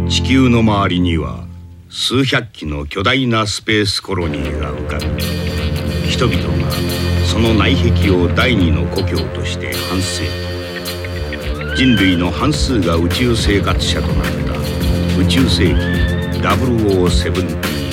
地球の周りには数百機の巨大なスペースコロニーが浮かび、人々がその内壁を第二の故郷として半世紀、人類の半数が宇宙生活者となった宇宙世紀0017